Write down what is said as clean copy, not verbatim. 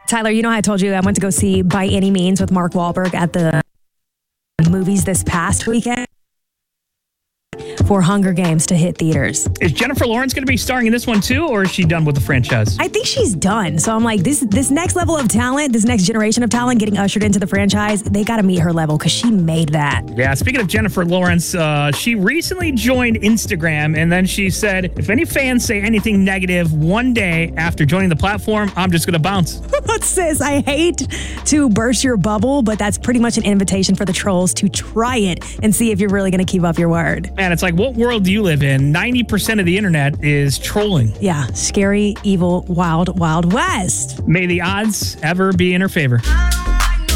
Tyler, you know how I told you I went to go see By Any Means with Mark Wahlberg at the movies this past weekend for Hunger Games to hit theaters. Is Jennifer Lawrence going to be starring in this one too, or is she done with the franchise? I think she's done. So I'm like, this next level of talent, this next generation of talent getting ushered into the franchise, they got to meet her level because she made that. Yeah, speaking of Jennifer Lawrence, she recently joined Instagram, and then she said, if any fans say anything negative one day after joining the platform, I'm just going to bounce. Sis, I hate to burst your bubble, but that's pretty much an invitation for the trolls to try it and see if you're really going to keep up your word. Man, it's like, what world do you live in? 90% of the internet is trolling. Yeah, scary, evil, wild, wild west. May the odds ever be in her favor.